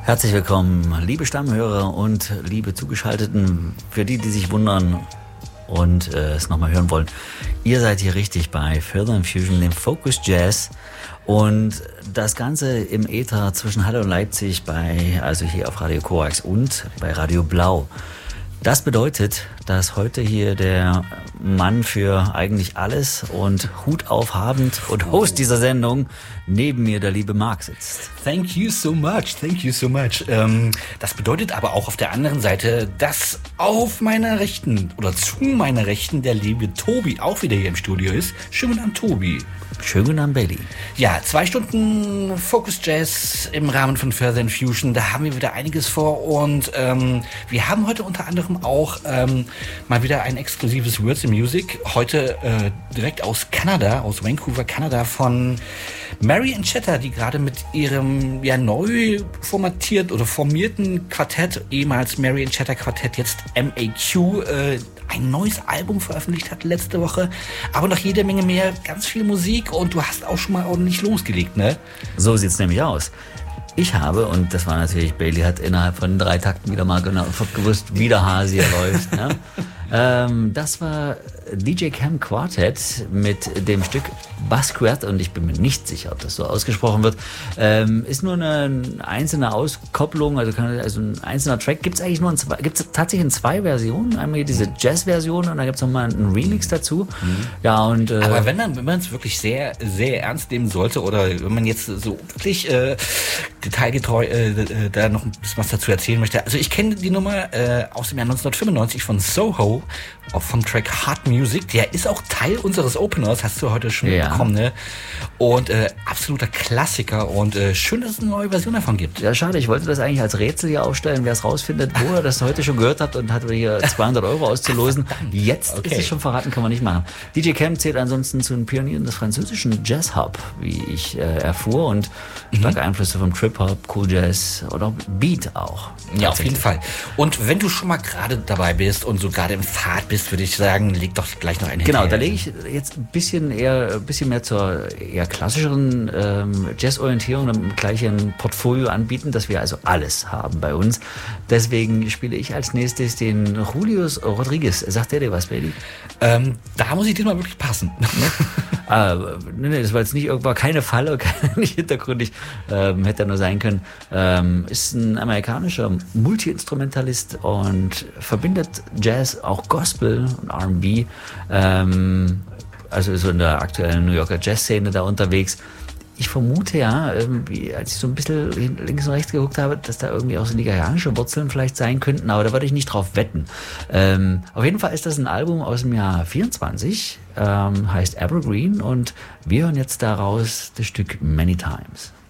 Herzlich willkommen, liebe Stammhörer und liebe Zugeschalteten. Für die, die sich wundern und es nochmal hören wollen, ihr seid hier richtig bei Further Infusion, dem Focus Jazz. Und das Ganze im Äther zwischen Halle und Leipzig also hier auf Radio Korax und bei Radio Blau. Das bedeutet, dass heute hier der Mann für eigentlich alles und Hut aufhabend und Host dieser Sendung neben mir der liebe Marc sitzt. Thank you so much. Das bedeutet aber auch auf der anderen Seite, dass auf meiner Rechten oder zu meiner Rechten der liebe Tobi auch wieder hier im Studio ist. Schönen guten Abend, Tobi. Schönen guten Abend, Bailey. Ja, 2 Stunden Focus Jazz im Rahmen von Further Infusion. Da haben wir wieder einiges vor und wir haben heute unter anderem auch mal wieder ein exklusives Words in Music. Heute direkt aus Kanada, aus Vancouver, Kanada von Mary Encheta, die gerade mit ihrem neu formierten Quartett, ehemals Mary Encheta Quartett, jetzt MAQ, ein neues Album veröffentlicht hat letzte Woche, aber noch jede Menge mehr, ganz viel Musik und du hast auch schon mal ordentlich losgelegt, ne? So sieht's nämlich aus. Ich habe, und das war natürlich, Bailey hat innerhalb von 3 Takten wieder mal genau gewusst, wie der Hase hier läuft. Ne? Das war DJ Cam Quartet mit dem Stück Basquiat, und ich bin mir nicht sicher, ob das so ausgesprochen wird. Ist nur eine einzelne Auskopplung, also ein einzelner Track. Gibt's tatsächlich in 2 Versionen. Einmal hier diese Jazz-Version und dann gibt's noch mal einen Remix dazu. Ja, und aber wenn man es wirklich sehr, sehr ernst nehmen sollte oder wenn man jetzt so wirklich detailgetreu da noch ein bisschen was dazu erzählen möchte. Also ich kenne die Nummer aus dem Jahr 1995 von Soho, auch vom Track Hard Music. Der ist auch Teil unseres Openers, hast du heute schon bekommen, ne? Und absoluter Klassiker und schön, dass es eine neue Version davon gibt. Ja, schade, ich wollte das eigentlich als Rätsel hier aufstellen, wer es rausfindet, wo er das heute schon gehört hat und hat hier 200 € auszulosen. Jetzt ist es schon verraten, kann man nicht machen. DJ Cam zählt ansonsten zu den Pionieren des französischen Jazz-Hub, wie ich erfuhr, und starke Einflüsse vom Trip-Hop, Cool Jazz oder Beat auch. Ja, auf jeden Fall. Und wenn du schon mal gerade dabei bist und so gerade im Fahrt bist, würde ich sagen, leg doch gleich noch einen Genau, hinterher. da lege ich jetzt ein bisschen mehr zur eher klassischeren Jazz-Orientierung, damit gleich ein Portfolio anbieten, dass wir also alles haben bei uns. Deswegen spiele ich als nächstes den Julius Rodriguez. Sagt der dir was, Bailey? Da muss ich diesmal wirklich passen. Nee, das war jetzt nicht irgendwo keine Falle, nicht hintergründig, hätte er nur sein können. Ist ein amerikanischer Multi-Instrumentalist und verbindet Jazz, auch Gospel und R&B, also so in der aktuellen New Yorker Jazz-Szene da unterwegs. Ich vermute irgendwie, als ich so ein bisschen links und rechts geguckt habe, dass da irgendwie auch so nigerianische Wurzeln vielleicht sein könnten, aber da würde ich nicht drauf wetten. Auf jeden Fall ist das ein Album aus dem Jahr 24, heißt Evergreen, und wir hören jetzt daraus das Stück Many Times.